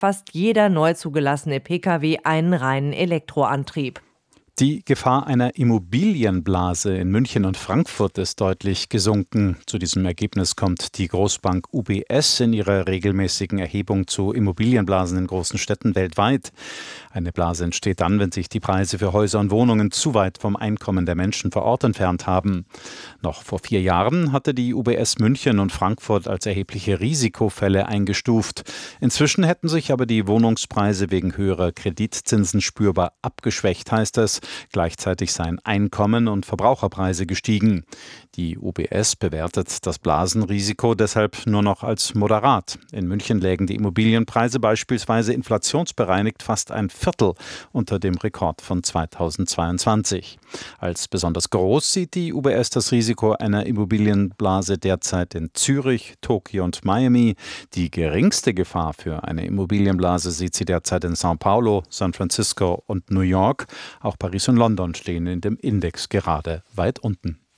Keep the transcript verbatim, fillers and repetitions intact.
fast jeder neu zugelassene Pkw einen reinen Elektroantrieb. Die Gefahr einer Immobilienblase in München und Frankfurt ist deutlich gesunken. Zu diesem Ergebnis kommt die Großbank U B S in ihrer regelmäßigen Erhebung zu Immobilienblasen in großen Städten weltweit. Eine Blase entsteht dann, wenn sich die Preise für Häuser und Wohnungen zu weit vom Einkommen der Menschen vor Ort entfernt haben. Noch vor vier Jahren hatte die U B S München und Frankfurt als erhebliche Risikofälle eingestuft. Inzwischen hätten sich aber die Wohnungspreise wegen höherer Kreditzinsen spürbar abgeschwächt, heißt es. Gleichzeitig seien Einkommen und Verbraucherpreise gestiegen. Die U B S bewertet das Blasenrisiko deshalb nur noch als moderat. In München lägen die Immobilienpreise beispielsweise inflationsbereinigt fast ein Viertel unter dem Rekord von zweitausendzweiundzwanzig. Als besonders groß sieht die U B S das Risiko einer Immobilienblase derzeit in Zürich, Tokio und Miami. Die geringste Gefahr für eine Immobilienblase sieht sie derzeit in São Paulo, San Francisco und New York. Auch Paris und London stehen in dem Index gerade weit unten.